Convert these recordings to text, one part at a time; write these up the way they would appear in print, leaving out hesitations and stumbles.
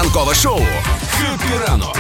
Ранкове шоу «Хеппі ранок»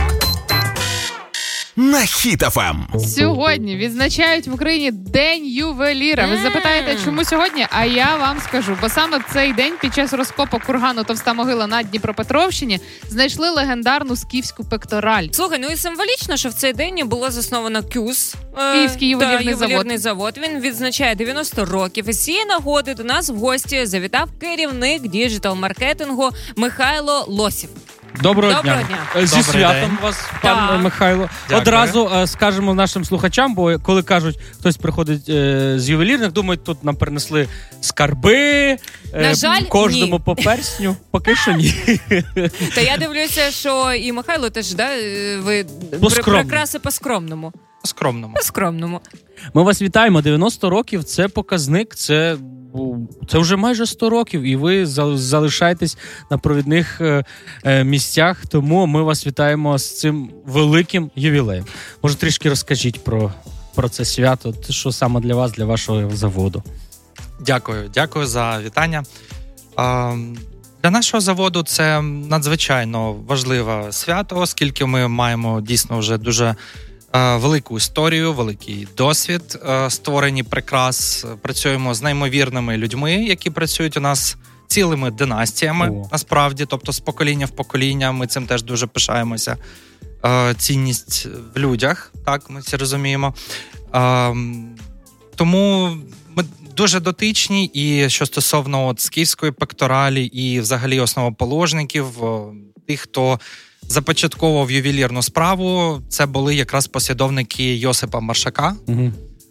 на Хіт ФМ. Сьогодні відзначають в Україні День ювеліра. Ви запитаєте, чому сьогодні? А я вам скажу. Бо саме в цей день під час розкопу кургану Товста могила на Дніпропетровщині знайшли легендарну скіфську пектораль. Слухай, ну і символічно, що в цей день було засновано КЮЗ. Київський ювелірний завод. Він відзначає 90 років. І з цієї нагоди до нас в гості завітав керівник діджитал-маркетингу Михайло Лосів. Доброго дня. Зі святом вас, пан Михайло. Дякую. Одразу скажемо нашим слухачам, бо коли кажуть, хтось приходить з ювелірних, думають, тут нам принесли скарби, на жаль, кожному ні. по персню. Поки що ні. Та я дивлюся, що і Михайло теж, да, ви прикраси по-скромному. По-скромному. Ми вас вітаємо. 90 років – це показник, це вже майже 100 років, і ви залишаєтесь на провідних місцях, тому ми вас вітаємо з цим великим ювілеєм. Може, трішки розкажіть про це свято, що саме для вас, для вашого заводу. Дякую за вітання. Для нашого заводу це надзвичайно важливе свято, оскільки ми маємо дійсно вже дуже велику історію, великий досвід створені прикрас. Працюємо з неймовірними людьми, які працюють у нас цілими династіями, насправді, тобто з покоління в покоління. Ми цим теж дуже пишаємося. Цінність в людях, так, ми всі розуміємо. Тому ми дуже дотичні, і що стосовно скіфської пекторалі і взагалі основоположників, тих, хто започатковував ювелірну справу, це були якраз послідовники Йосипа Маршака. Угу.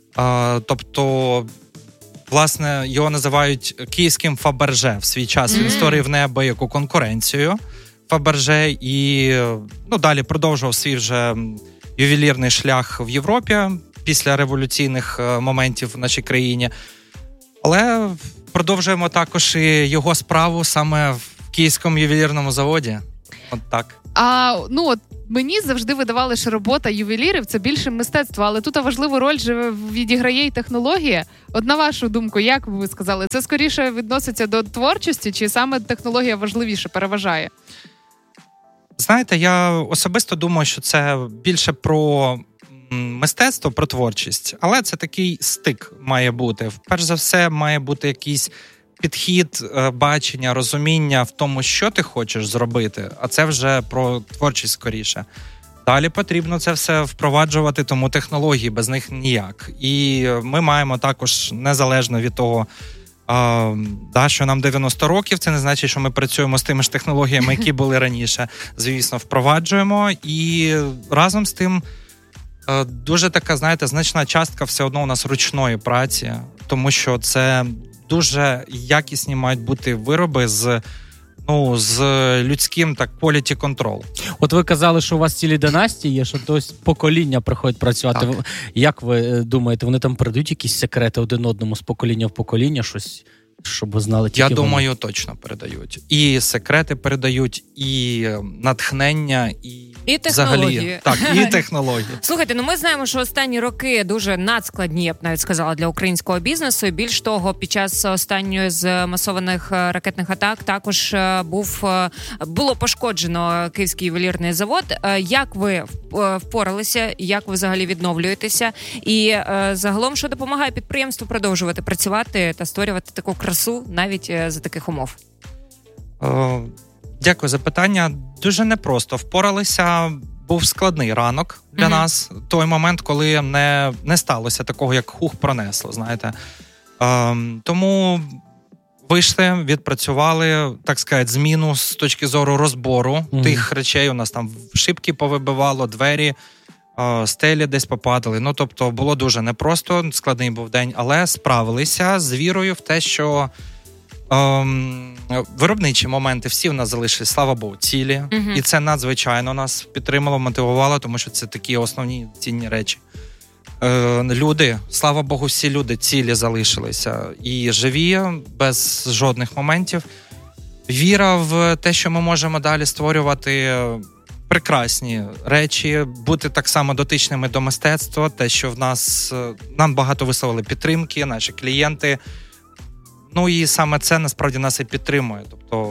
Тобто, власне, його називають київським Фаберже в свій час. Він створив неабияку конкуренцію Фаберже і далі продовжував свій вже ювелірний шлях в Європі після революційних моментів в нашій країні. Але продовжуємо також і його справу саме в Київському ювелірному заводі. От так. Мені завжди видавали, що робота ювелірів – це більше мистецтво, але тут важливу роль відіграє і технологія. От на вашу думку, як ви сказали, це скоріше відноситься до творчості, чи саме технологія важливіше переважає? Знаєте, я особисто думаю, що це більше про мистецтво, про творчість, але це такий стик має бути. Перш за все, має бути якийсь підхід, бачення, розуміння в тому, що ти хочеш зробити, а це вже про творчість скоріше. Далі потрібно це все впроваджувати, тому технології, без них ніяк. І ми маємо також, незалежно від того, що нам 90 років, це не значить, що ми працюємо з тими ж технологіями, які були раніше. Звісно, впроваджуємо, і разом з тим дуже така, знаєте, значна частка все одно у нас ручної праці, тому що це дуже якісні мають бути вироби з людським quality control. От ви казали, що у вас цілі династії є, що десь покоління приходять працювати. Так. Як ви думаєте, вони там передають якісь секрети один одному з покоління в покоління, щось, щоб ви знали тільки Я думаю, точно передають. І секрети передають, і натхнення, і технології. Взагалі, так, і технології. Слухайте, ми знаємо, що останні роки дуже надскладні, я б навіть сказала, для українського бізнесу. І більш того, під час останньої з масованих ракетних атак також було пошкоджено Київський ювелірний завод. Як ви впоралися? Як ви взагалі відновлюєтеся? І загалом, що допомагає підприємству продовжувати працювати та створювати таку красу навіть за таких умов? Дякую за питання. Дуже непросто впоралися. Був складний ранок для нас. Той момент, коли не сталося такого, як пронесло, знаєте. Тому вийшли, відпрацювали, так сказати, зміну з точки зору розбору тих речей. У нас там шибки повибивало, двері, стелі десь попадали. Тобто було дуже непросто, складний був день, але справилися з вірою в те, що виробничі моменти всі в нас залишились, слава Богу, цілі. І це надзвичайно нас підтримало, мотивувало, тому що це такі основні цінні речі. Люди, слава Богу, всі люди цілі залишилися. І живі, без жодних моментів. Віра в те, що ми можемо далі створювати прекрасні речі, бути так само дотичними до мистецтва, те, що нам багато висловили підтримки, наші клієнти. І саме це насправді нас і підтримує. Тобто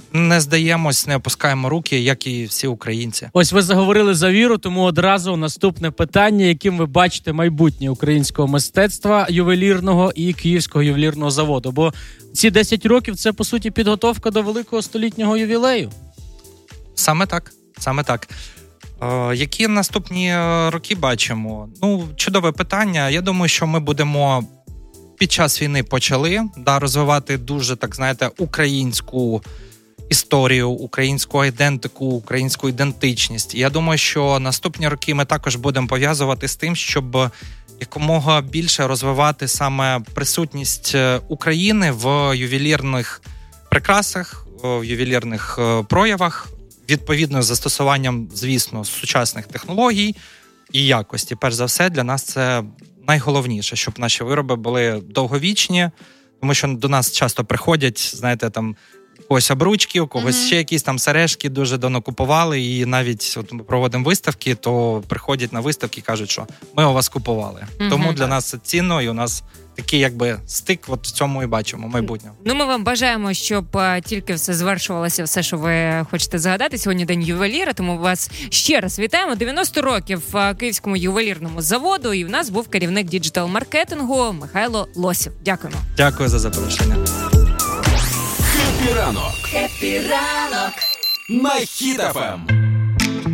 не здаємось, не опускаємо руки, як і всі українці. Ось ви заговорили за віру, тому одразу наступне питання, яким ви бачите майбутнє українського мистецтва ювелірного і Київського ювелірного заводу. Бо ці 10 років – це, по суті, підготовка до великого столітнього ювілею. Саме так. Які наступні роки бачимо? Чудове питання. Я думаю, що ми будемо під час війни почали розвивати дуже, так знаєте, українську історію, українську ідентику, українську ідентичність. І я думаю, що наступні роки ми також будемо пов'язувати з тим, щоб якомога більше розвивати саме присутність України в ювелірних прикрасах, в ювелірних проявах, відповідно з застосуванням, звісно, сучасних технологій і якості. Перш за все, для нас це найголовніше, щоб наші вироби були довговічні, тому що до нас часто приходять, знаєте, там у когось обручки, у когось ще якісь там сережки дуже давно купували, і навіть от ми проводимо виставки, то приходять на виставки і кажуть, що ми у вас купували. Тому для нас це цінно, і у нас такий якби стик от в цьому і бачимо майбутнє. Ми вам бажаємо, щоб тільки все звершувалося, все, що ви хочете згадати. Сьогодні День ювеліра, тому вас ще раз вітаємо. 90 років Київському ювелірному заводу, і в нас був керівник діджитал-маркетингу Михайло Лосів. Дякуємо. Дякую за запрошення. Хеппі ранок. На Хіт ФМ.